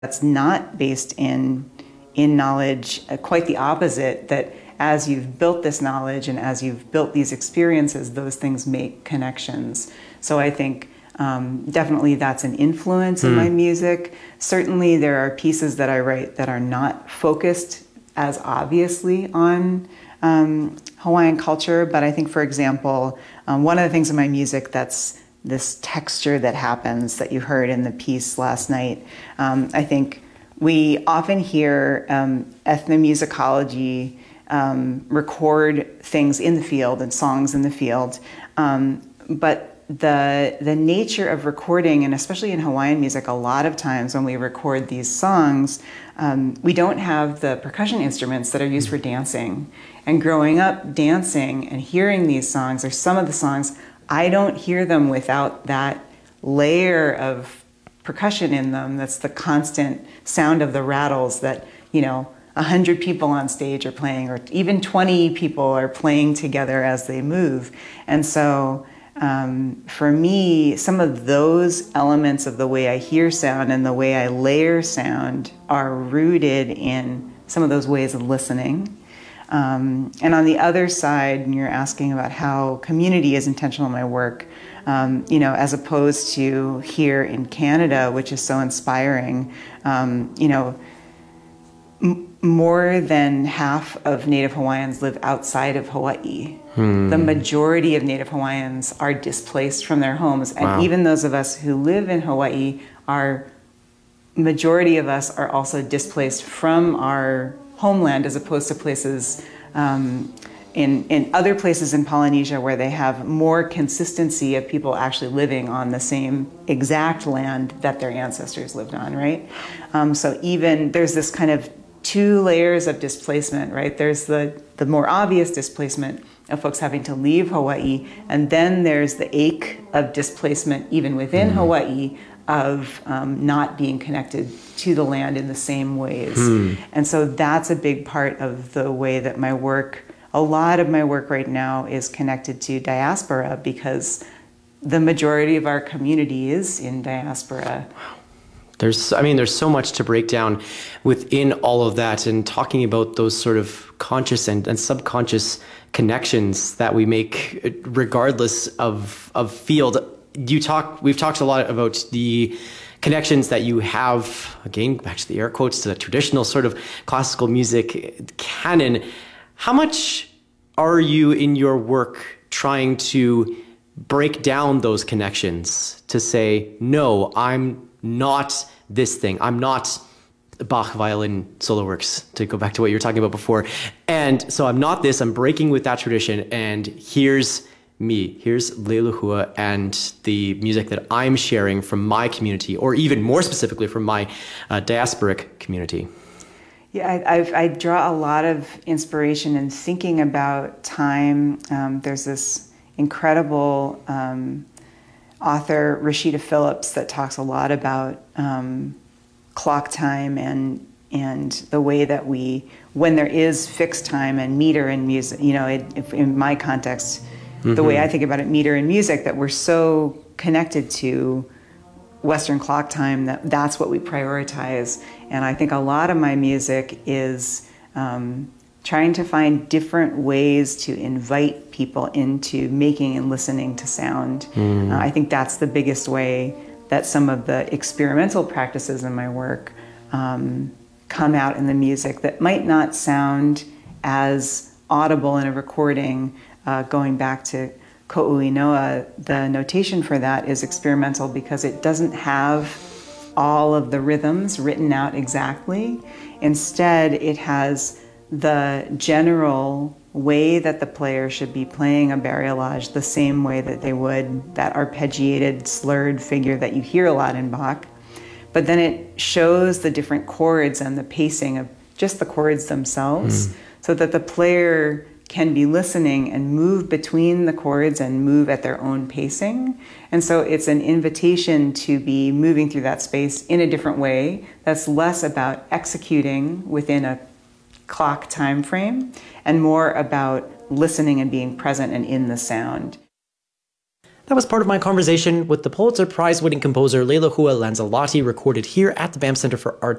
That's not based in knowledge, quite the opposite, that as you've built this knowledge and as you've built these experiences, those things make connections. So I think definitely that's an influence in my music. Certainly there are pieces that I write that are not focused as obviously on Hawaiian culture, but I think, for example, one of the things in my music that's this texture that happens that you heard in the piece last night, I think we often hear ethnomusicology record things in the field and songs in the field, but the nature of recording, and especially in Hawaiian music, a lot of times when we record these songs, we don't have the percussion instruments that are used for dancing. And growing up dancing and hearing these songs, or some of the songs, I don't hear them without that layer of percussion in them. That's the constant sound of the rattles that, 100 people on stage are playing, or even 20 people are playing together as they move. And so for me, some of those elements of the way I hear sound and the way I layer sound are rooted in some of those ways of listening. And on the other side, and you're asking about how community is intentional in my work, as opposed to here in Canada, which is so inspiring, more than half of Native Hawaiians live outside of Hawaii. The majority of Native Hawaiians are displaced from their homes. And even those of us who live in Hawaii, majority of us are also displaced from our homeland, as opposed to places in other places in Polynesia where they have more consistency of people actually living on the same exact land that their ancestors lived on, right? So even there's this kind of two layers of displacement, right? There's the more obvious displacement of folks having to leave Hawaii, and then there's the ache of displacement even within Hawaii of not being connected to the land in the same ways. And so that's a big part of the way that a lot of my work right now is connected to diaspora, because the majority of our community is in diaspora. There's so much to break down within all of that, and talking about those sort of conscious and subconscious connections that we make regardless of field. We've talked a lot about the connections that you have, again, back to the air quotes, to the traditional sort of classical music canon. How much are you in your work trying to break down those connections to say, no, I'm not this thing. I'm not Bach violin solo works, to go back to what you were talking about before. And so I'm not this, I'm breaking with that tradition, and here's me, here's Leilua and the music that I'm sharing from my community, or even more specifically from my diasporic community. Yeah, I draw a lot of inspiration in thinking about time. There's this incredible author, Rashida Phillips, that talks a lot about clock time and the way that when there is fixed time and meter in music, in my context, the way I think about it, meter in music, that we're so connected to Western clock time that's what we prioritize. And I think a lot of my music is trying to find different ways to invite people into making and listening to sound. I think that's the biggest way that some of the experimental practices in my work come out in the music that might not sound as audible in a recording. Going back to Ko'uinoa, the notation for that is experimental because it doesn't have all of the rhythms written out exactly. Instead, it has the general way that the player should be playing a bariolage, the same way that they would that arpeggiated, slurred figure that you hear a lot in Bach. But then it shows the different chords and the pacing of just the chords themselves, so that the player can be listening and move between the chords and move at their own pacing. And so it's an invitation to be moving through that space in a different way that's less about executing within a clock time frame and more about listening and being present and in the sound. That was part of my conversation with the Pulitzer Prize winning composer Leila Hua Lanzalotti, recorded here at the BAM Center for Arts